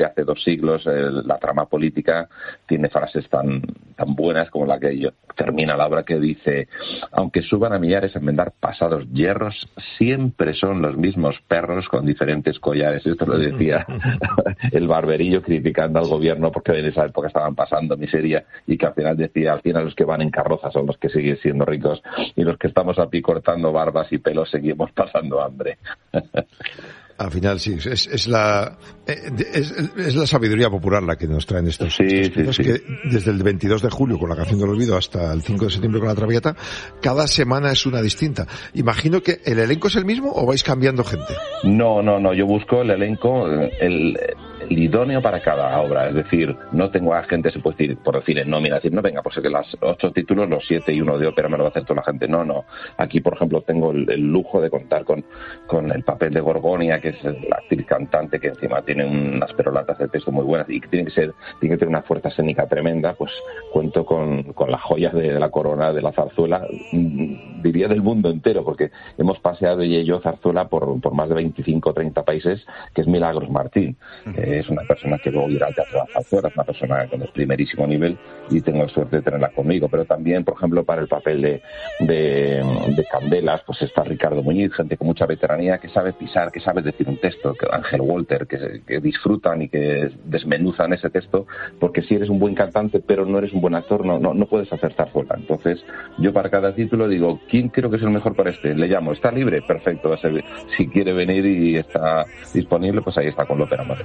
hace 2 siglos. La trama política tiene frases tan buenas como la que termina la obra, que dice: aunque suban a millares a enmendar pasados hierros, siempre son los mismos perros con diferentes collares. Esto lo decía el Barberillo criticando al gobierno porque en esa época estaban pasando miseria, y que al final decía: al final los que van en carroza son los que siguen siendo ricos, y los que estamos aquí cortando barbas y pelos seguimos pasando hambre. Al final sí, es la sabiduría popular la que nos traen estos piezas, que desde el 22 de julio con la Canción del Olvido hasta el 5 de septiembre con La Traviata, cada semana es una distinta. Imagino que el elenco es el mismo, ¿o vais cambiando gente? No, yo busco el elenco, el idóneo para cada obra. Es decir, no tengo a gente, se puede decir, por decir en nómina, decir, no, venga, pues es que las 8 títulos, los 7 y uno de ópera me lo va a hacer toda la gente. No. Aquí, por ejemplo, tengo el lujo de contar con el papel de Gorgonia, que es la actriz cantante, que encima tiene unas perolatas de texto muy buenas y que tiene que tener una fuerza escénica tremenda. Pues cuento con las joyas de la corona de la zarzuela, diría del mundo entero, porque hemos paseado ella y yo zarzuela por más de 25 o 30 países, que es Milagros Martín. Es una persona que luego irá al Teatro de la Zarzuela, es una persona con el primerísimo nivel, y tengo suerte de tenerla conmigo. Pero también, por ejemplo, para el papel de Candelas, pues está Ricardo Muñiz, gente con mucha veteranía, que sabe pisar, que sabe decir un texto, que Ángel Walter, que disfrutan y que desmenuzan ese texto, porque si eres un buen cantante pero no eres un buen actor, no puedes hacer zarzuela. Entonces, yo para cada título digo, ¿quién creo que es el mejor para este? Le llamo, ¿está libre? Perfecto, si quiere venir y está disponible, pues ahí está con l'Opera Amore.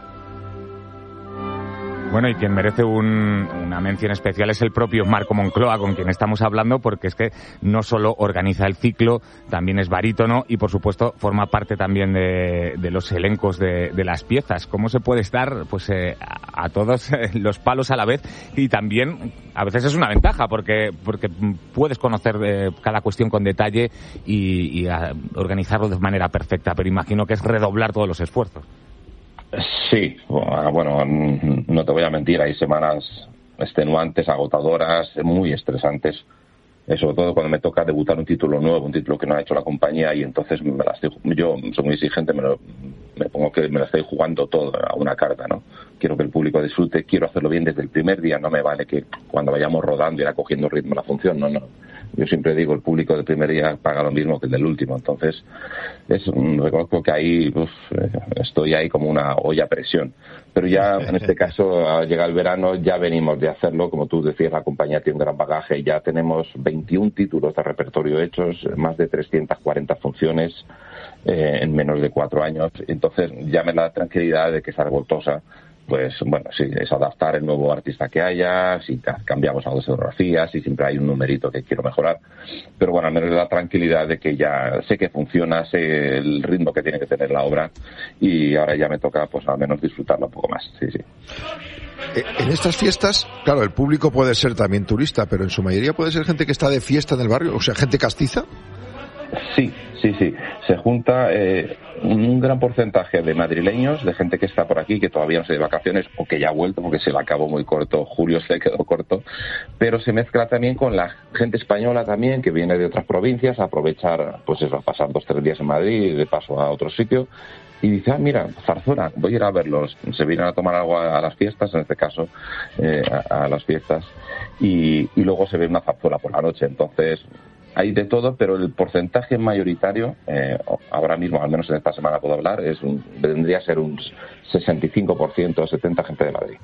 Bueno, y quien merece una mención especial es el propio Marco Moncloa, con quien estamos hablando, porque es que no solo organiza el ciclo, también es barítono y, por supuesto, forma parte también de los elencos de las piezas. ¿Cómo se puede estar pues a todos los palos a la vez? Y también, a veces es una ventaja, porque puedes conocer cada cuestión con detalle y organizarlo de manera perfecta, pero imagino que es redoblar todos los esfuerzos. Sí, bueno, no te voy a mentir, hay semanas extenuantes, agotadoras, muy estresantes, sobre todo cuando me toca debutar un título nuevo, un título que no ha hecho la compañía, y entonces yo soy muy exigente, me pongo que me la estoy jugando todo a una carta, ¿no? Quiero que el público disfrute, quiero hacerlo bien desde el primer día, no me vale que cuando vayamos rodando irá cogiendo ritmo la función, no. Yo siempre digo, el público del primer día paga lo mismo que el del último. Entonces, reconozco que ahí estoy ahí como una olla a presión. Pero ya, en este caso, al llegar el verano, ya venimos de hacerlo. Como tú decías, la compañía tiene un gran bagaje. Ya tenemos 21 títulos de repertorio hechos, más de 340 funciones en menos de 4 años. Entonces, ya me da tranquilidad de que esa revoltosa, pues bueno, sí, es adaptar el nuevo artista que haya, si cambiamos algo de escenografía, si siempre hay un numerito que quiero mejorar, pero bueno, al menos la tranquilidad de que ya sé que funciona, sé el ritmo que tiene que tener la obra, y ahora ya me toca pues al menos disfrutarla un poco más, sí. En estas fiestas, claro, el público puede ser también turista, pero en su mayoría puede ser gente que está de fiesta en el barrio, o sea, gente castiza. Sí. Se junta un gran porcentaje de madrileños, de gente que está por aquí, que todavía no se de vacaciones o que ya ha vuelto porque se le acabó muy corto, julio se le quedó corto, pero se mezcla también con la gente española también, que viene de otras provincias a aprovechar, pues eso, a pasar 2-3 días en Madrid y de paso a otro sitio. Y dice, mira, Zarzuela, voy a ir a verlos. Se vienen a tomar algo a las fiestas, en este caso, a las fiestas, y luego se ve una zarzuela por la noche. Entonces, hay de todo, pero el porcentaje mayoritario, ahora mismo, al menos en esta semana puedo hablar, vendría a ser un 65%, 70% gente de Madrid.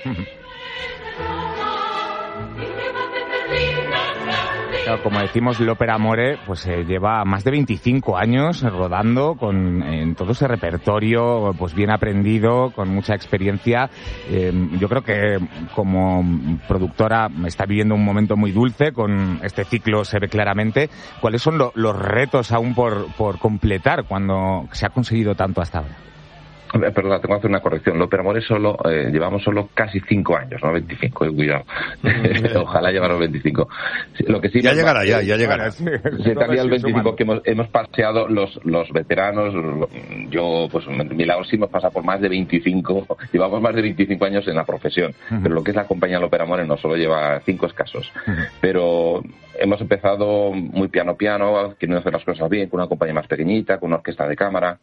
Claro, como decimos, l'Opera Amore pues lleva más de 25 años rodando en todo ese repertorio pues bien aprendido, con mucha experiencia. Yo creo que como productora está viviendo un momento muy dulce con este ciclo, se ve claramente. ¿Cuáles son los retos aún por completar cuando se ha conseguido tanto hasta ahora? Perdón, tengo que hacer una corrección. l'Opera Amore llevamos solo casi 5 años, no 25, cuidado. Ojalá lleváramos 25. Lo que sí ya llegará. Sí, también el 25 que hemos paseado los veteranos. Yo, pues, Milagros sí hemos pasado por más de 25. Llevamos más de 25 años en la profesión. Pero lo que es la compañía l'Opera Amore no solo lleva 5 escasos. Pero hemos empezado muy piano, queriendo hacer las cosas bien, con una compañía más pequeñita, con una orquesta de cámara.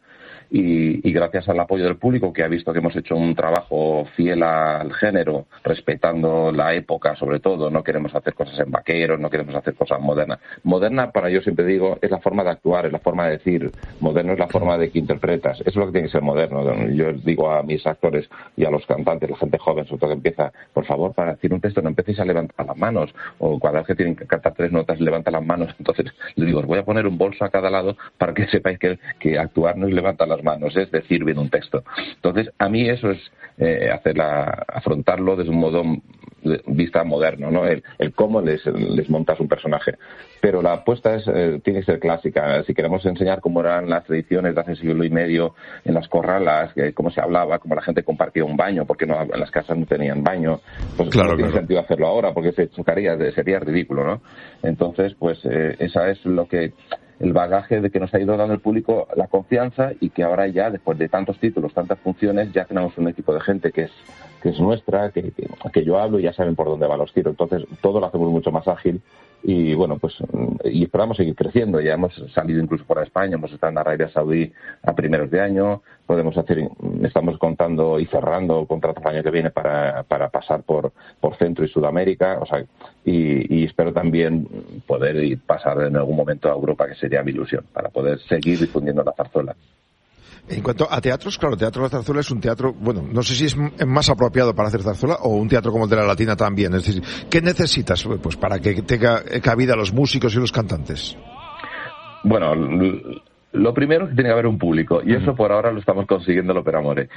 y gracias al apoyo del público, que ha visto que hemos hecho un trabajo fiel al género, respetando la época sobre todo, no queremos hacer cosas en vaqueros, no queremos hacer cosas modernas. Moderna, para yo siempre digo, es la forma de actuar, es la forma de decir. Moderno es la forma de que interpretas. Eso es lo que tiene que ser moderno. Yo digo a mis actores y a los cantantes, la gente joven, sobre todo que empieza, por favor, para decir un texto no empecéis a levantar las manos, o cuando es que tienen que cantar 3 notas, levanta las manos. Entonces les digo, os voy a poner un bolso a cada lado para que sepáis que actuar no es levantar las manos, es decir bien un texto. Entonces, a mí eso es afrontarlo desde un modo de vista moderno, ¿no? El cómo les montas un personaje. Pero la apuesta tiene que ser clásica. Si queremos enseñar cómo eran las tradiciones de hace siglo y medio en las corralas, cómo se hablaba, cómo la gente compartía un baño, porque en las casas no tenían baño, pues no tiene sentido hacerlo ahora, porque se chocaría, sería ridículo, ¿no? Entonces, pues esa es el bagaje de que nos ha ido dando el público la confianza, y que ahora ya, después de tantos títulos, tantas funciones, ya tenemos un equipo de gente que es nuestra, que yo hablo y ya saben por dónde van los tiros. Entonces, todo lo hacemos mucho más ágil y, bueno, pues, y esperamos seguir creciendo. Ya hemos salido incluso fuera de España, hemos estado en Arabia Saudí a primeros de año, estamos contando y cerrando contratos el año que viene para pasar por Centro y Sudamérica, o sea, y espero también poder pasar en algún momento a Europa, que sería mi ilusión, para poder seguir difundiendo la zarzuela. En cuanto a teatros, claro, Teatro de la Zarzuela es un teatro, bueno, no sé si es más apropiado para hacer zarzuela o un teatro como el de la Latina también. Es decir, ¿qué necesitas pues para que tenga cabida los músicos y los cantantes? Bueno, lo primero es que tiene que haber un público, y eso por ahora lo estamos consiguiendo lo per amore.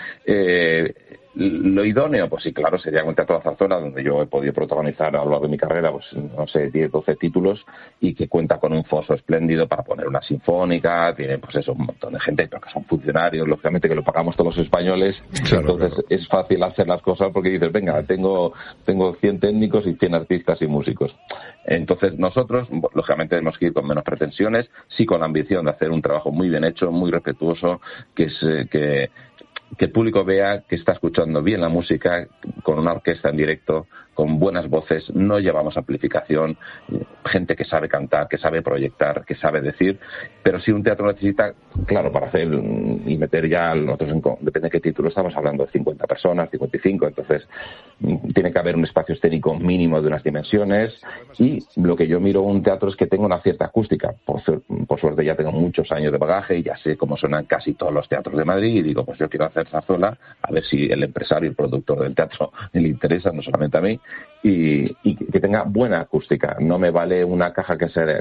Lo idóneo, pues sí, claro, sería un teatro de zarzuela donde yo he podido protagonizar a lo largo de mi carrera, pues no sé, 10, 12 títulos, y que cuenta con un foso espléndido para poner una sinfónica, tiene pues eso, un montón de gente, pero que son funcionarios, lógicamente que lo pagamos todos los españoles, claro, entonces es fácil hacer las cosas porque dices, venga, tengo 100 técnicos y 100 artistas y músicos. Entonces nosotros, lógicamente, tenemos que ir con menos pretensiones, sí con la ambición de hacer un trabajo muy bien hecho, muy respetuoso, que el público vea que está escuchando bien la música, con una orquesta en directo, con buenas voces, no llevamos amplificación, gente que sabe cantar, que sabe proyectar, que sabe decir, pero si un teatro necesita, claro, para hacer y meter ya, nosotros depende de qué título estamos hablando, de 50 personas, 55, entonces tiene que haber un espacio escénico mínimo de unas dimensiones, y lo que yo miro un teatro es que tenga una cierta acústica. Por suerte ya tengo muchos años de bagaje y ya sé cómo suenan casi todos los teatros de Madrid, y digo, pues yo quiero hacer zarzuela, a ver si el empresario, el productor del teatro le interesa, no solamente a mí, y que tenga buena acústica. No me vale una caja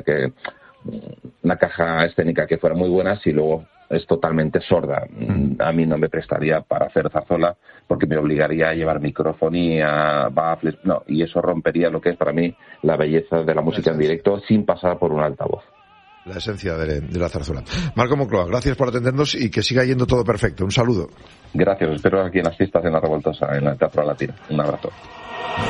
una caja escénica que fuera muy buena si luego es totalmente sorda. A mí no me prestaría para hacer zarzuela, porque me obligaría a llevar microfonía, baffles, no, y eso rompería lo que es para mí la belleza de la música en directo sin pasar por un altavoz. La esencia de la zarzuela. Marco Moncloa, gracias por atendernos y que siga yendo todo perfecto. Un saludo. Gracias, espero aquí en las fiestas en La Revoltosa, en el Teatro Latina. Un abrazo.